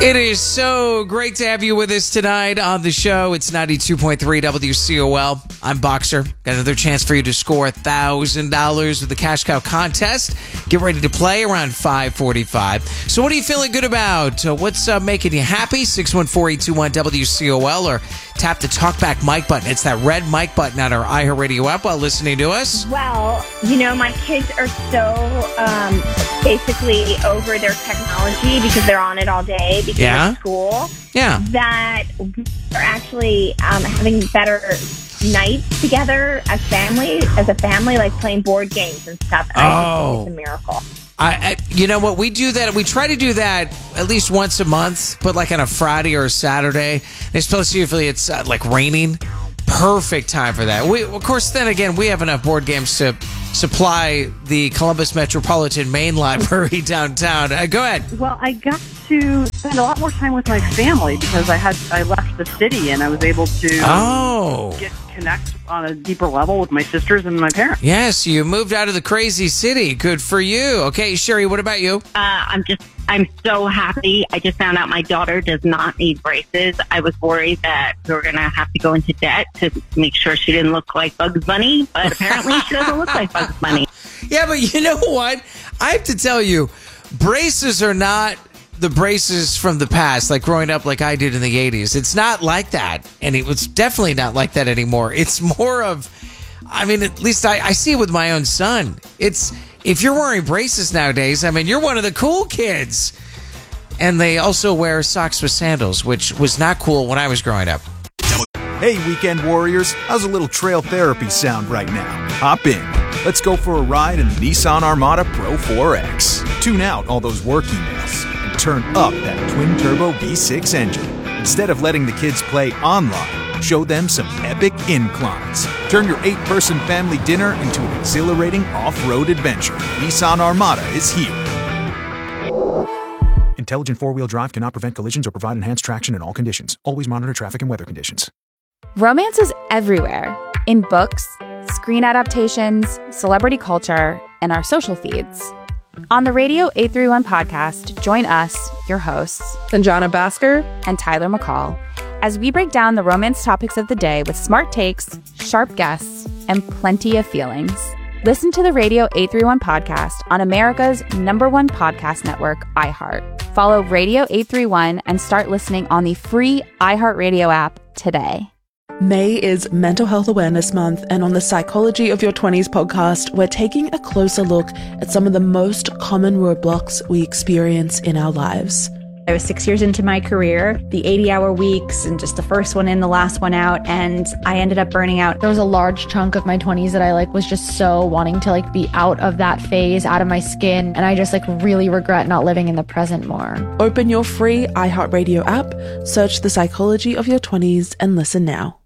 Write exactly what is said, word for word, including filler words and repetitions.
It is so great to have you with us tonight on the show. It's ninety-two point three W C O L. I'm Boxer. Got another chance for you to score one thousand dollars with the Cash Cow contest. Get ready to play around five forty-five. So what are you feeling good about? Uh, what's uh, making you happy? six one four, eight two one, W C O L or tap the talkback mic button. It's that red mic button on our iHeartRadio app while listening to us. Well, you know, my kids are so um, basically over their technology because they're on it all day because Yeah. of school. Yeah. That we're actually um, having better nights together as family, as a family, like playing board games and stuff. And I Oh. think it's a miracle. I, I, you know what? We do that. We try to do that at least once a month, but like on a Friday or a Saturday. Especially usually it's uh, like raining. Perfect time for that. We, of course, then again, we have enough board games to supply the Columbus Metropolitan Main Library downtown. Uh, go ahead. Well, I got to spend a lot more time with my family because I had I left the city and I was able to Oh. get connect on a deeper level with my sisters and my parents. Yes, you moved out of the crazy city. Good for you. Okay, Sherry, what about you? Uh, I'm just, I'm so happy. I just found out my daughter does not need braces. I was worried that we were going to have to go into debt to make sure she didn't look like Bugs Bunny, but apparently she doesn't look like Bugs Bunny. Yeah, but you know what? I have to tell you, braces are not the braces from the past, like growing up like I did in the eighties. It's not like that. And it was definitely not like that anymore. It's more of, I mean, at least I, I see it with my own son. It's, if you're wearing braces nowadays, I mean, you're one of the cool kids. And they also wear socks with sandals, which was not cool when I was growing up. Hey, weekend warriors, how's a little trail therapy sound right now? Hop in. Let's go for a ride in the Nissan Armada Pro four X. Tune out all those work emails and turn up that twin-turbo V six engine. Instead of letting the kids play online, show them some epic inclines. Turn your eight-person family dinner into an exhilarating off-road adventure. Nissan Armada is here. Intelligent four-wheel drive cannot prevent collisions or provide enhanced traction in all conditions. Always monitor traffic and weather conditions. Romance is everywhere, in books, screen adaptations, celebrity culture, and our social feeds. On the Radio eight three one podcast, join us, your hosts, Sanjana Bhaskar and Tyler McCall, as we break down the romance topics of the day with smart takes, sharp guests, and plenty of feelings. Listen to the Radio eight three one podcast on America's number one podcast network, iHeart. Follow Radio eight three one and start listening on the free iHeartRadio app today. May is Mental Health Awareness Month, and on the Psychology of Your twenties podcast, we're taking a closer look at some of the most common roadblocks we experience in our lives. I was six years into my career, the eighty-hour weeks, and just the first one in, the last one out, and I ended up burning out. There was a large chunk of my twenties that I like was just so wanting to like be out of that phase, out of my skin, and I just like really regret not living in the present more. Open your free iHeartRadio app, search The Psychology of Your twenties, and listen now.